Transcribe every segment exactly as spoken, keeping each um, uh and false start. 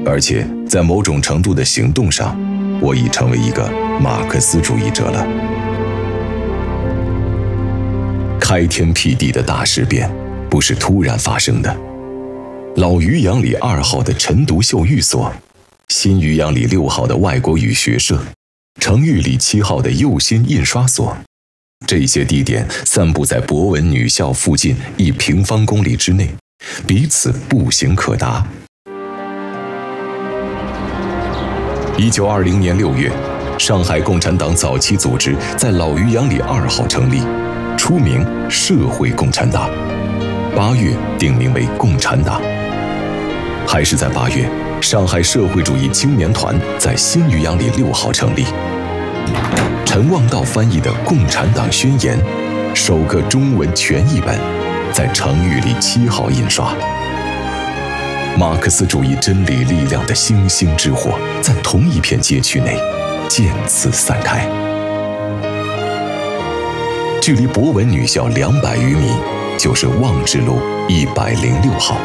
而且在某种程度的行动上，我已成为一个马克思主义者了。开天辟地的大事变不是突然发生的。老余杨里二号的陈独秀寓所，新余杨里六号的外国语学社，成育里七号的右新印刷所，这些地点散布在博文女校附近一平方公里之内，彼此步行可达。一九二零年六月，上海共产党早期组织在老余杨里二号成立，初名社会共产党，八月定名为共产党。还是在八月，上海社会主义青年团在新余杨里六号成立。陈望道翻译的《共产党宣言》，首个中文全译本，在成育里七号印刷。马克思主义真理力量的星星之火，在同一片街区内渐次散开。距离博文女校两百余米，就是望志路一百零六号。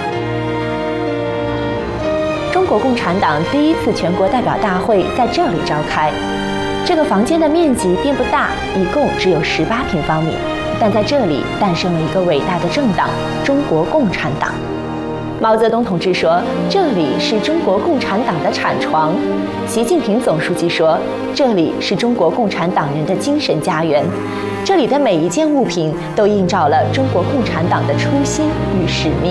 中国共产党第一次全国代表大会在这里召开。这个房间的面积并不大，一共只有十八平方米，但在这里诞生了一个伟大的政党——中国共产党。毛泽东同志说，这里是中国共产党的产床；习近平总书记说，这里是中国共产党人的精神家园。这里的每一件物品都映照了中国共产党的初心与使命。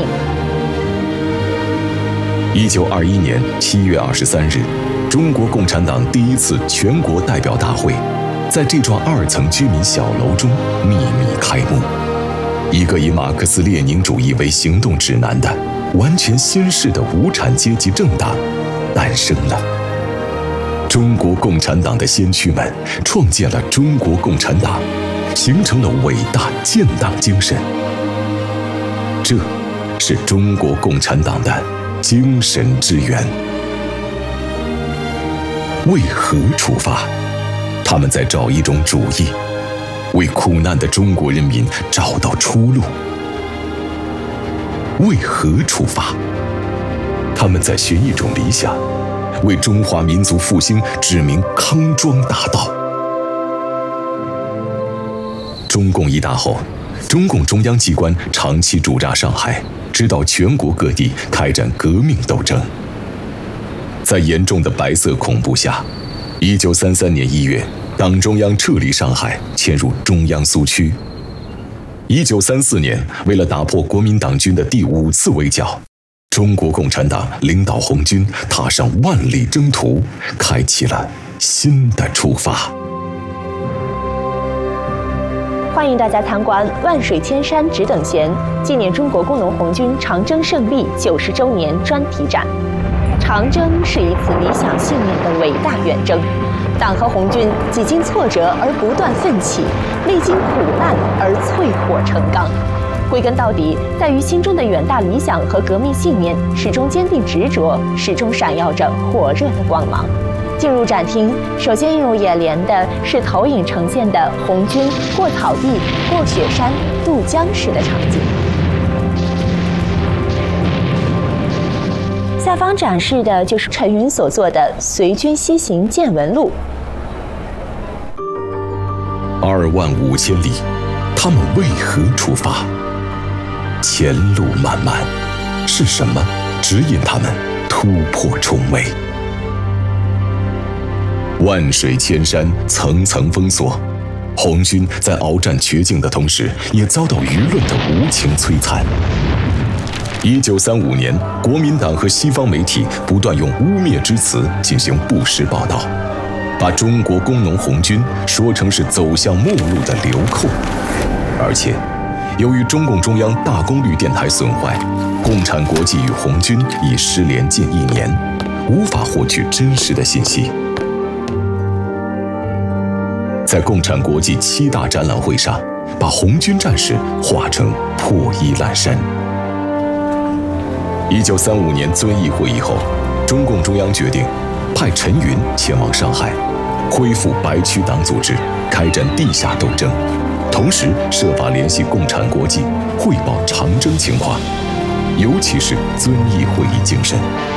一九二一年七月二十三日，中国共产党第一次全国代表大会在这幢二层居民小楼中秘密开幕。一个以马克思列宁主义为行动指南的完全新式的无产阶级政党诞生了。中国共产党的先驱们创建了中国共产党，形成了伟大建党精神。这是中国共产党的精神之源。为何出发？他们在找一种主义，为苦难的中国人民找到出路。为何出发？他们在寻一种理想，为中华民族复兴指明康庄大道。中共一大后，中共中央机关长期驻扎上海，指导全国各地开展革命斗争。在严重的白色恐怖下，一九三三年一月，党中央撤离上海，迁入中央苏区。一九三四年，为了打破国民党军的第五次围剿，中国共产党领导红军踏上万里征途，开启了新的出发。 欢迎大家参观万水千山只等闲，纪念中国工农红军长征胜利九十周年专题展。长征是一次理想信念的伟大远征，党和红军几经挫折而不断奋起，历经苦难而淬火成钢。归根到底，在于心中的远大理想和革命信念始终坚定执着，始终闪耀着火热的光芒。进入展厅，首先映入眼帘的是投影呈现的红军过草地、过雪山、渡江时的场景。下方展示的就是陈云所作的《随军西行见闻录》。 二万五千里，他们为何出发？前路漫漫，是什么指引他们突破重围？万水千山，层层封锁，红军在鏖战绝境的同时，也遭到舆论的无情摧残。一九三五年，国民党和西方媒体不断用污蔑之词进行不实报道，把中国工农红军说成是走向末路的流寇。而且，由于中共中央大功率电台损坏，共产国际与红军已失联近一年，无法获取真实的信息。在共产国际七大展览会上，把红军战士画成破衣烂衫。一九三五年遵义会议后，中共中央决定派陈云前往上海，恢复白区党组织，开展地下斗争，同时设法联系共产国际，汇报长征情况，尤其是遵义会议精神。